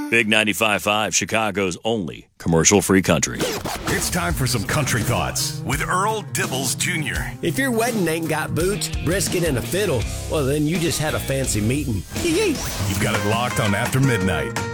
Big 95.5, Chicago's only commercial-free country. It's time for some country thoughts with Earl Dibbles Jr. If your wedding ain't got boots, brisket, and a fiddle, well, then you just had a fancy meeting. You've got it locked on After Midnight.